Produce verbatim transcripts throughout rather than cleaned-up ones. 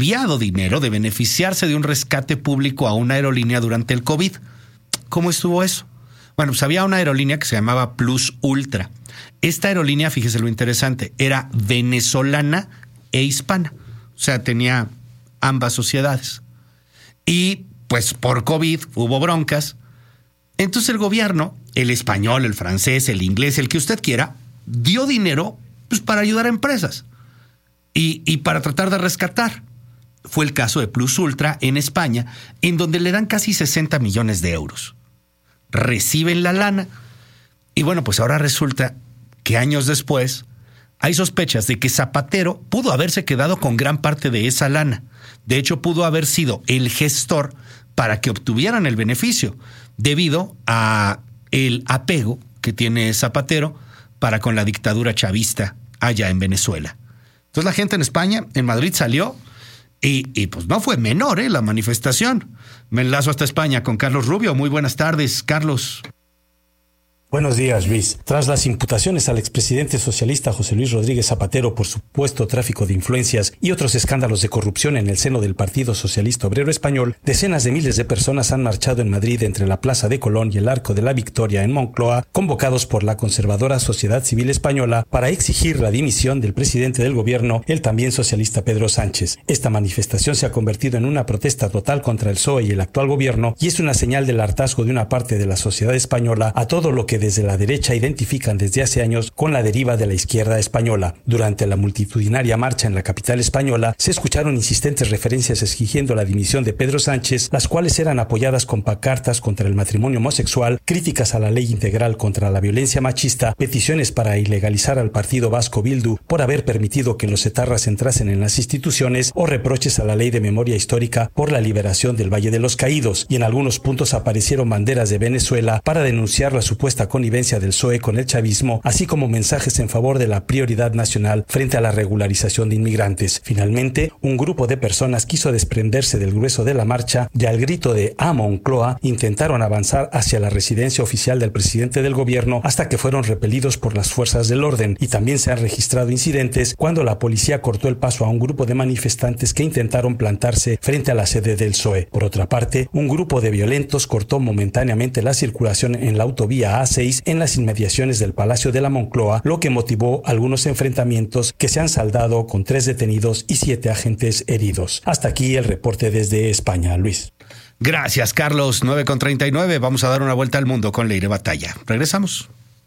enviado dinero de beneficiarse de un rescate público a una aerolínea durante el COVID. ¿Cómo estuvo eso? Bueno, pues había una aerolínea que se llamaba Plus Ultra. Esta aerolínea, fíjese lo interesante, era venezolana e hispana. O sea, tenía ambas sociedades. Y pues por COVID hubo broncas. Entonces el gobierno, el español, el francés, el inglés, el que usted quiera, dio dinero pues, para ayudar a empresas y, y para tratar de rescatar. Fue el caso de Plus Ultra en España, en donde le dan casi sesenta millones de euros. Reciben la lana y bueno, pues ahora resulta que años después hay sospechas de que Zapatero pudo haberse quedado con gran parte de esa lana. De hecho, pudo haber sido el gestor para que obtuvieran el beneficio, debido a el apego que tiene Zapatero para con la dictadura chavista allá en Venezuela. Entonces la gente en España, en Madrid, salió y, y pues no fue menor ¿eh? la manifestación. Me enlazo hasta España con Carlos Rubio. Muy buenas tardes, Carlos. Buenos días, Luis. Tras las imputaciones al expresidente socialista José Luis Rodríguez Zapatero por supuesto tráfico de influencias y otros escándalos de corrupción en el seno del Partido Socialista Obrero Español, decenas de miles de personas han marchado en Madrid entre la Plaza de Colón y el Arco de la Victoria en Moncloa, convocados por la conservadora Sociedad Civil Española para exigir la dimisión del presidente del gobierno, el también socialista Pedro Sánchez. Esta manifestación se ha convertido en una protesta total contra el P S O E y el actual gobierno y es una señal del hartazgo de una parte de la sociedad española a todo lo que desde la derecha identifican desde hace años con la deriva de la izquierda española. Durante la multitudinaria marcha en la capital española se escucharon insistentes referencias exigiendo la dimisión de Pedro Sánchez, las cuales eran apoyadas con pancartas contra el matrimonio homosexual, críticas a la ley integral contra la violencia machista, peticiones para ilegalizar al partido vasco Bildu por haber permitido que los etarras entrasen en las instituciones o reproches a la ley de memoria histórica por la liberación del Valle de los Caídos. Y en algunos puntos aparecieron banderas de Venezuela para denunciar la supuesta connivencia del P S O E con el chavismo, así como mensajes en favor de la prioridad nacional frente a la regularización de inmigrantes. Finalmente, un grupo de personas quiso desprenderse del grueso de la marcha y al grito de ¡A Moncloa! Intentaron avanzar hacia la residencia oficial del presidente del gobierno hasta que fueron repelidos por las fuerzas del orden, y también se han registrado incidentes cuando la policía cortó el paso a un grupo de manifestantes que intentaron plantarse frente a la sede del P S O E. Por otra parte, un grupo de violentos cortó momentáneamente la circulación en la autovía A seis en las inmediaciones del Palacio de la Moncloa, lo que motivó algunos enfrentamientos que se han saldado con tres detenidos y siete agentes heridos. Hasta aquí el reporte desde España, Luis. Gracias, Carlos. nueve con treinta y nueve. Vamos a dar una vuelta al mundo con Leire Batalla. Regresamos.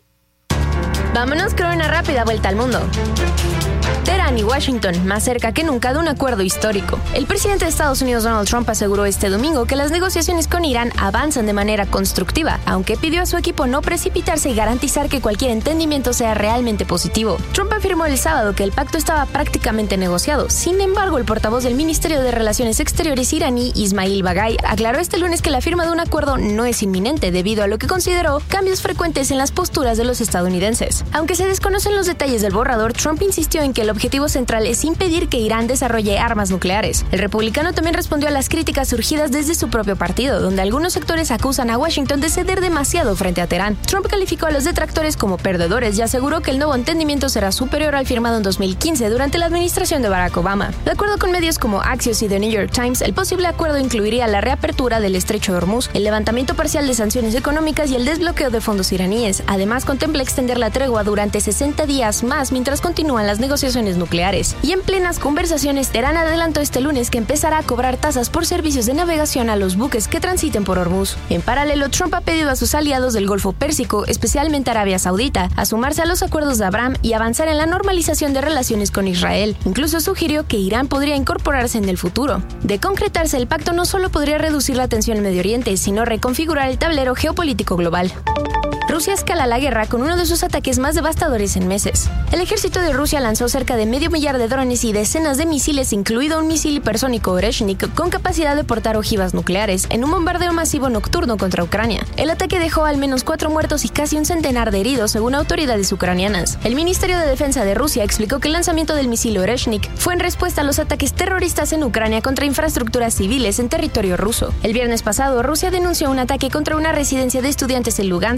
Vámonos con una rápida vuelta al mundo. Teherán y Washington, más cerca que nunca de un acuerdo histórico. El presidente de Estados Unidos, Donald Trump, aseguró este domingo que las negociaciones con Irán avanzan de manera constructiva, aunque pidió a su equipo no precipitarse y garantizar que cualquier entendimiento sea realmente positivo. Trump afirmó el sábado que el pacto estaba prácticamente negociado. Sin embargo, el portavoz del Ministerio de Relaciones Exteriores iraní, Ismail Bagay, aclaró este lunes que la firma de un acuerdo no es inminente debido a lo que consideró cambios frecuentes en las posturas de los estadounidenses. Aunque se desconocen los detalles del borrador, Trump insistió en que el objetivo central es impedir que Irán desarrolle armas nucleares. El republicano también respondió a las críticas surgidas desde su propio partido, donde algunos sectores acusan a Washington de ceder demasiado frente a Teherán. Trump calificó a los detractores como perdedores y aseguró que el nuevo entendimiento será superior al firmado en dos mil quince durante la administración de Barack Obama. De acuerdo con medios como Axios y The New York Times, el posible acuerdo incluiría la reapertura del estrecho de Hormuz, el levantamiento parcial de sanciones económicas y el desbloqueo de fondos iraníes. Además, contempla extender la tregua durante sesenta días más mientras continúan las negociaciones nucleares. Y en plenas conversaciones, Teherán adelantó este lunes que empezará a cobrar tasas por servicios de navegación a los buques que transiten por Hormuz. En paralelo, Trump ha pedido a sus aliados del Golfo Pérsico, especialmente Arabia Saudita, a sumarse a los acuerdos de Abraham y avanzar en la normalización de relaciones con Israel. Incluso sugirió que Irán podría incorporarse en el futuro. De concretarse, el pacto no solo podría reducir la tensión en Medio Oriente, sino reconfigurar el tablero geopolítico global. Rusia escala la guerra con uno de sus ataques más devastadores en meses. El ejército de Rusia lanzó cerca de medio millar de drones y decenas de misiles, incluido un misil hipersónico Oreshnik con capacidad de portar ojivas nucleares, en un bombardeo masivo nocturno contra Ucrania. El ataque dejó al menos cuatro muertos y casi un centenar de heridos, según autoridades ucranianas. El Ministerio de Defensa de Rusia explicó que el lanzamiento del misil Oreshnik fue en respuesta a los ataques terroristas en Ucrania contra infraestructuras civiles en territorio ruso. El viernes pasado, Rusia denunció un ataque contra una residencia de estudiantes en Lugansk, una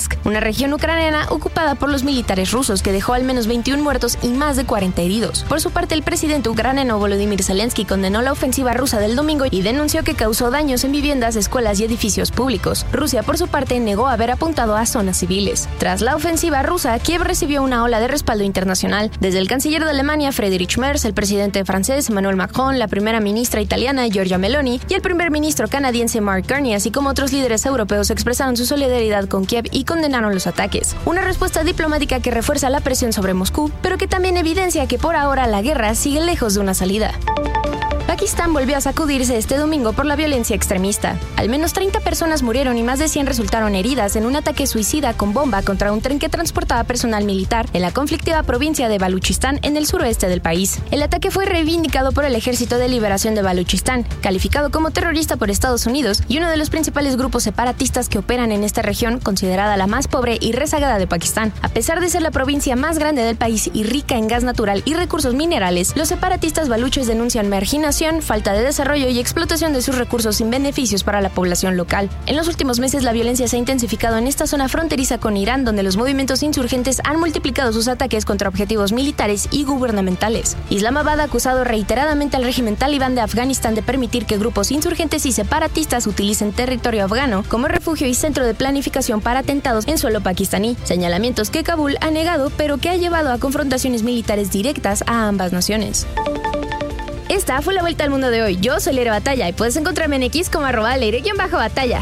región ucraniana ocupada por los militares rusos, que dejó al menos veintiún muertos y más de cuarenta heridos. Por su parte, el presidente ucraniano Volodymyr Zelensky condenó la ofensiva rusa del domingo y denunció que causó daños en viviendas, escuelas y edificios públicos. Rusia, por su parte, negó haber apuntado a zonas civiles. Tras la ofensiva rusa, Kiev recibió una ola de respaldo internacional. Desde el canciller de Alemania, Friedrich Merz, el presidente francés Emmanuel Macron, la primera ministra italiana Giorgia Meloni y el primer ministro canadiense Mark Carney, así como otros líderes europeos, expresaron su solidaridad con Kiev y condenaron los ataques. Una respuesta diplomática que refuerza la presión sobre Moscú, pero que también evidencia que por ahora la guerra sigue lejos de una salida. Pakistán volvió a sacudirse este domingo por la violencia extremista. Al menos treinta personas murieron y más de cien resultaron heridas en un ataque suicida con bomba contra un tren que transportaba personal militar en la conflictiva provincia de Baluchistán, en el suroeste del país. El ataque fue reivindicado por el Ejército de Liberación de Baluchistán, calificado como terrorista por Estados Unidos y uno de los principales grupos separatistas que operan en esta región, considerada la más pobre y rezagada de Pakistán. A pesar de ser la provincia más grande del país y rica en gas natural y recursos minerales, los separatistas baluches denuncian marginación, falta de desarrollo y explotación de sus recursos sin beneficios para la población local. En los últimos meses, la violencia se ha intensificado en esta zona fronteriza con Irán, donde los movimientos insurgentes han multiplicado sus ataques contra objetivos militares y gubernamentales. Islamabad ha acusado reiteradamente al régimen talibán de Afganistán de permitir que grupos insurgentes y separatistas utilicen territorio afgano como refugio y centro de planificación para atentados en suelo pakistaní, señalamientos que Kabul ha negado, pero que ha llevado a confrontaciones militares directas a ambas naciones. Esta fue la vuelta al mundo de hoy. Yo soy Leire Batalla y puedes encontrarme en X como arroba Leire-Batalla.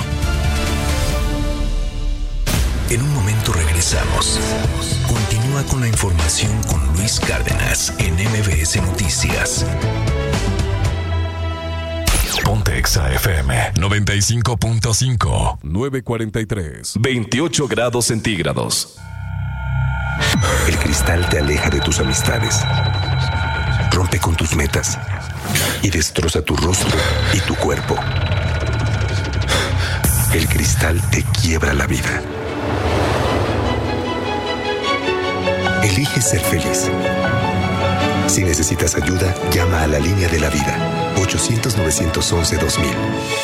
En un momento regresamos. Continúa con la información con Luis Cárdenas en M B S Noticias. Ponte Exa F M noventa y cinco punto cinco. nueve cuarenta y tres. veintiocho grados centígrados. El cristal te aleja de tus amistades. Rompe con tus metas y destroza tu rostro y tu cuerpo. El cristal te quiebra la vida. Elige ser feliz. Si necesitas ayuda, llama a la línea de la vida. ochocientos, novecientos once, dos mil.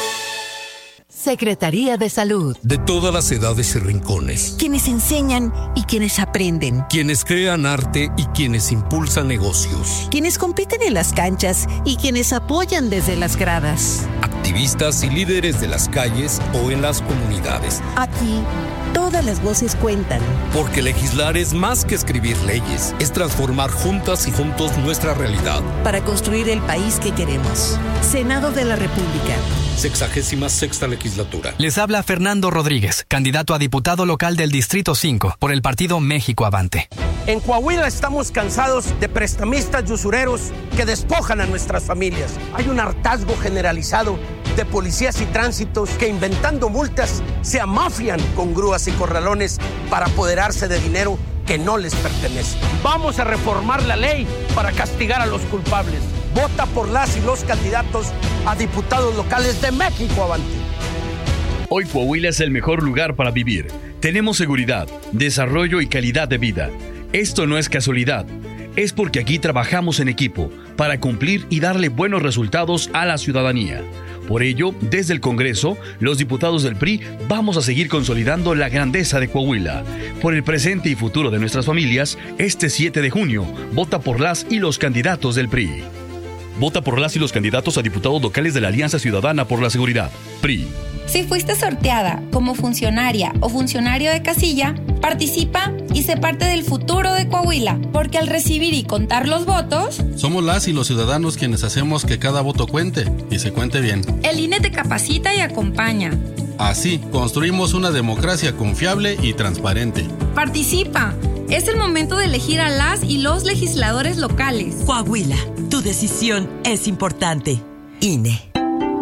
Secretaría de Salud. De todas las edades y rincones. Quienes enseñan y quienes aprenden. Quienes crean arte y quienes impulsan negocios. Quienes compiten en las canchas y quienes apoyan desde las gradas. Activistas y líderes de las calles o en las comunidades. Aquí, todas las voces cuentan. Porque legislar es más que escribir leyes. Es transformar juntas y juntos nuestra realidad. Para construir el país que queremos. Senado de la República. Sexagésima sexta legislatura. Les habla Fernando Rodríguez, candidato a diputado local del Distrito cinco, por el partido México Avante. En Coahuila estamos cansados de prestamistas y usureros que despojan a nuestras familias. Hay un hartazgo generalizado de policías y tránsitos que, inventando multas, se amafian con grúas y corralones para apoderarse de dinero que no les pertenece. Vamos a reformar la ley para castigar a los culpables. Vota por las y los candidatos a diputados locales de México Avante. Hoy Coahuila es el mejor lugar para vivir. Tenemos seguridad, desarrollo y calidad de vida. Esto no es casualidad. Es porque aquí trabajamos en equipo para cumplir y darle buenos resultados a la ciudadanía. Por ello, desde el Congreso, los diputados del P R I vamos a seguir consolidando la grandeza de Coahuila. Por el presente y futuro de nuestras familias, este siete de junio, vota por las y los candidatos del P R I. Vota por las y los candidatos a diputados locales de la Alianza Ciudadana por la Seguridad, P R I. Si fuiste sorteada como funcionaria o funcionario de casilla, participa y sé parte del futuro de Coahuila, porque al recibir y contar los votos, somos las y los ciudadanos quienes hacemos que cada voto cuente y se cuente bien. El I N E te capacita y acompaña. Así, construimos una democracia confiable y transparente. Participa. Es el momento de elegir a las y los legisladores locales. Coahuila, tu decisión es importante. I N E.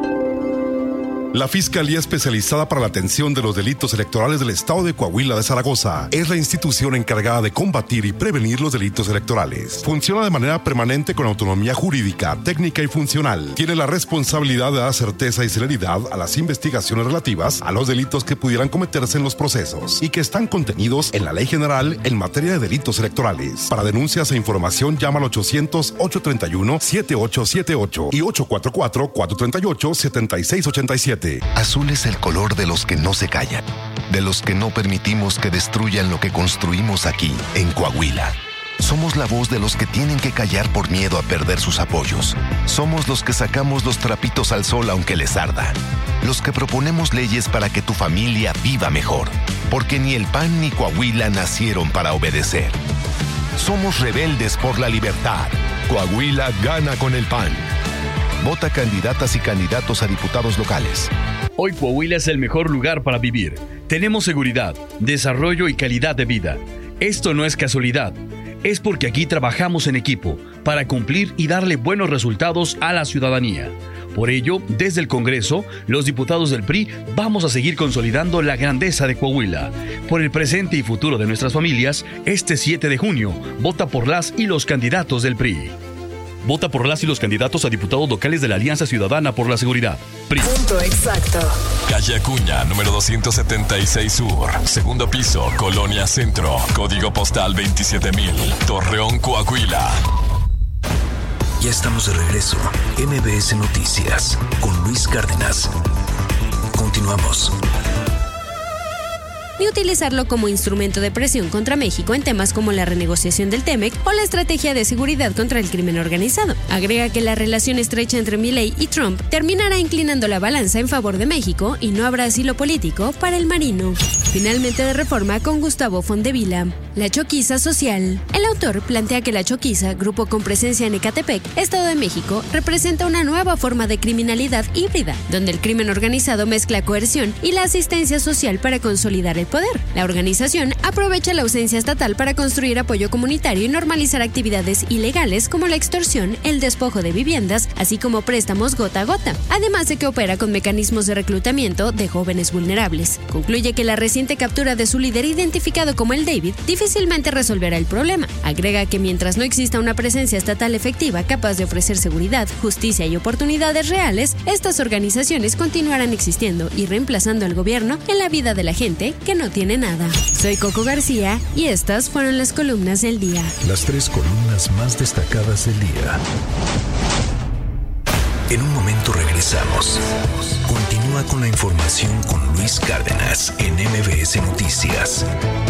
La Fiscalía Especializada para la Atención de los Delitos Electorales del Estado de Coahuila de Zaragoza es la institución encargada de combatir y prevenir los delitos electorales. Funciona de manera permanente con autonomía jurídica, técnica y funcional. Tiene la responsabilidad de dar certeza y celeridad a las investigaciones relativas a los delitos que pudieran cometerse en los procesos y que están contenidos en la Ley General en materia de delitos electorales. Para denuncias e información, llama al ochocientos, ochocientos treinta y uno, setenta y ocho setenta y ocho y ochocientos cuarenta y cuatro, cuatrocientos treinta y ocho, setenta y seis ochenta y siete. Azul es el color de los que no se callan, de los que no permitimos que destruyan lo que construimos aquí, en Coahuila. Somos la voz de los que tienen que callar por miedo a perder sus apoyos. Somos los que sacamos los trapitos al sol aunque les arda. Los que proponemos leyes para que tu familia viva mejor. Porque ni el P A N ni Coahuila nacieron para obedecer. Somos rebeldes por la libertad. Coahuila gana con el P A N. Vota candidatas y candidatos a diputados locales. Hoy Coahuila es el mejor lugar para vivir. Tenemos seguridad, desarrollo y calidad de vida. Esto no es casualidad. Es porque aquí trabajamos en equipo para cumplir y darle buenos resultados a la ciudadanía. Por ello, desde el Congreso, los diputados del P R I vamos a seguir consolidando la grandeza de Coahuila. Por el presente y futuro de nuestras familias, este siete de junio, vota por las y los candidatos del P R I. Vota por las y los candidatos a diputados locales de la Alianza Ciudadana por la Seguridad. P R I. Punto exacto. Calle Acuña, número doscientos setenta y seis Sur. Segundo piso, Colonia Centro. Código postal veintisiete mil. Torreón, Coahuila. Ya estamos de regreso. M B S Noticias con Luis Cárdenas. Continuamos. Ni utilizarlo como instrumento de presión contra México en temas como la renegociación del TEMEC o la estrategia de seguridad contra el crimen organizado. Agrega que la relación estrecha entre Milei y Trump terminará inclinando la balanza en favor de México y no habrá asilo político para el marino. Finalmente de Reforma con Gustavo Fondevila. La choquiza social. El autor plantea que la choquiza, grupo con presencia en Ecatepec, Estado de México, representa una nueva forma de criminalidad híbrida, donde el crimen organizado mezcla coerción y la asistencia social para consolidar el poder. La organización aprovecha la ausencia estatal para construir apoyo comunitario y normalizar actividades ilegales como la extorsión, el despojo de viviendas, así como préstamos gota a gota, además de que opera con mecanismos de reclutamiento de jóvenes vulnerables. Concluye que la reciente captura de su líder identificado como el David difícilmente resolverá el problema. Agrega que mientras no exista una presencia estatal efectiva capaz de ofrecer seguridad, justicia y oportunidades reales, estas organizaciones continuarán existiendo y reemplazando al gobierno en la vida de la gente que no tiene nada. Soy Coco García y estas fueron las columnas del día. Las tres columnas más destacadas del día. En un momento regresamos. Continúa con la información con Luis Cárdenas en M B S Noticias.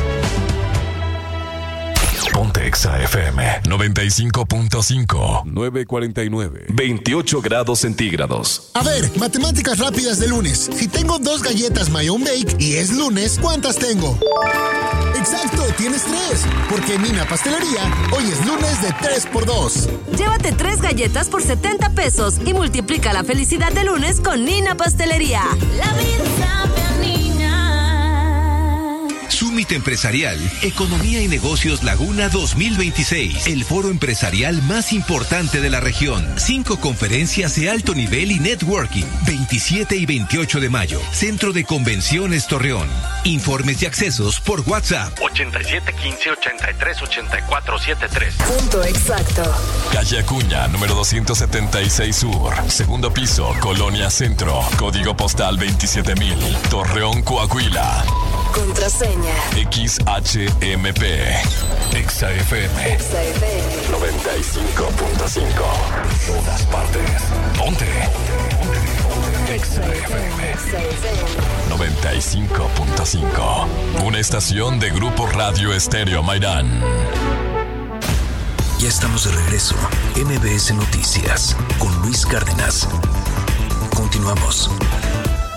Ponte Exa F M noventa y cinco punto cinco. nueve cuarenta y nueve. veintiocho grados centígrados. A ver, matemáticas rápidas de lunes. Si tengo dos galletas My Own Bake y es lunes, ¿cuántas tengo? Exacto, tienes tres. Porque en Nina Pastelería, hoy es lunes de tres por dos. Llévate tres galletas por setenta pesos y multiplica la felicidad de lunes con Nina Pastelería. La vida sabe a Nina. Summit Empresarial, Economía y Negocios Laguna dos mil veintiséis, el foro empresarial más importante de la región. Cinco conferencias de alto nivel y networking. veintisiete y veintiocho de mayo, Centro de Convenciones Torreón. Informes y accesos por WhatsApp. ochenta y siete quince ochenta y tres ochenta y cuatro setenta y tres. Punto exacto. Calle Acuña, número doscientos setenta y seis Sur. Segundo piso, Colonia Centro. Código postal veintisiete mil. Torreón, Coahuila. Contraseña. X H M P. Exa F M. Exa F M. noventa y cinco punto cinco. Todas partes. Ponte. Ponte. Exa F M. noventa y cinco punto cinco. Una estación de Grupo Radio Estéreo Mairán. Ya estamos de regreso. M B S Noticias con Luis Cárdenas. Continuamos.